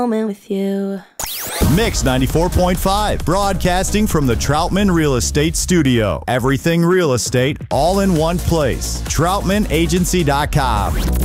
moment with you. Mix 94.5, broadcasting from the Troutman Real Estate Studio. Everything real estate, all in one place. TroutmanAgency.com.